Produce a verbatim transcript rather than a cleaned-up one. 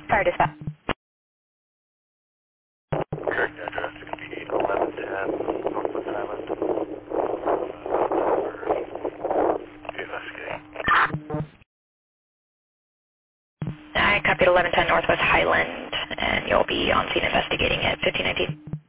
Fire dispatch. Correct address is going to be eleven ten Northwest Island. Be investigating. I copied eleven ten Northwest Highland, and you'll be on scene investigating at fifteen nineteen.